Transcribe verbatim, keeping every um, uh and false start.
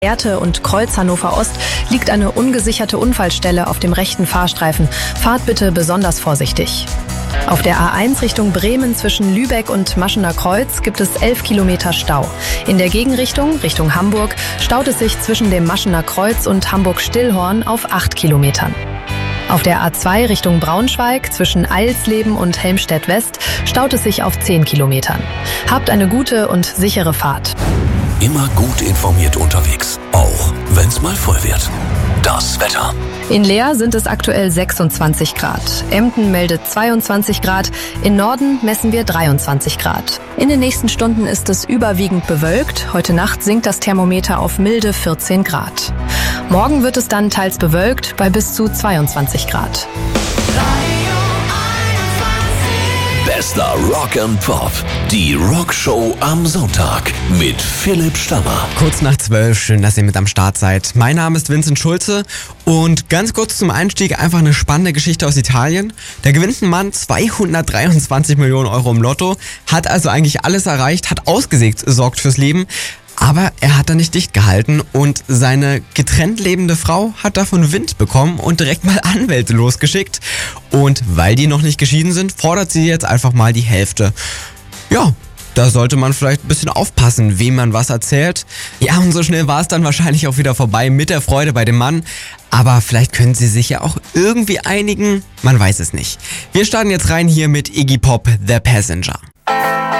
Lehrte und Kreuz Hannover Ost liegt eine ungesicherte Unfallstelle auf dem rechten Fahrstreifen. Fahrt bitte besonders vorsichtig. Auf der A eins Richtung Bremen zwischen Lübeck und Maschener Kreuz gibt es elf Kilometer Stau. In der Gegenrichtung, Richtung Hamburg, staut es sich zwischen dem Maschener Kreuz und Hamburg-Stillhorn auf acht Kilometern. Auf der A zwei Richtung Braunschweig zwischen Eilsleben und Helmstedt-West staut es sich auf zehn Kilometern. Habt eine gute und sichere Fahrt. Immer gut informiert unterwegs, auch wenn's mal voll wird. Das Wetter. In Leer sind es aktuell sechsundzwanzig Grad. Emden meldet zweiundzwanzig Grad. In Norden messen wir dreiundzwanzig Grad. In den nächsten Stunden ist es überwiegend bewölkt. Heute Nacht sinkt das Thermometer auf milde vierzehn Grad. Morgen wird es dann teils bewölkt bei bis zu zweiundzwanzig Grad. Bester Rock and Pop. Die Rockshow am Sonntag mit Philipp Stammer. Kurz nach zwölf, schön, dass ihr mit am Start seid. Mein Name ist Vincent Schulze und ganz kurz zum Einstieg einfach eine spannende Geschichte aus Italien. Da gewinnt ein Mann zweihundertdreiundzwanzig Millionen Euro im Lotto, hat also eigentlich alles erreicht, hat ausgesorgt fürs Leben. Aber er hat da nicht dicht gehalten und seine getrennt lebende Frau hat davon Wind bekommen und direkt mal Anwälte losgeschickt. Und weil die noch nicht geschieden sind, fordert sie jetzt einfach mal die Hälfte. Ja, da sollte man vielleicht ein bisschen aufpassen, wem man was erzählt. Ja, und so schnell war es dann wahrscheinlich auch wieder vorbei mit der Freude bei dem Mann. Aber vielleicht können sie sich ja auch irgendwie einigen, man weiß es nicht. Wir starten jetzt rein hier mit Iggy Pop, The Passenger.